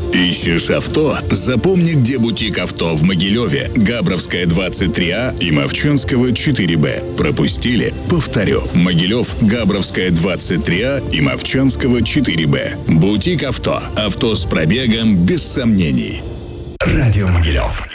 Ищешь авто? Запомни, где бутик авто в Могилеве, Габровская 23А и Мовчанского 4Б. Пропустили? Повторю. Могилев, Габровская 23А и Мовчанского 4Б. Бутик авто. Авто с пробегом без сомнений. Радио Могилев.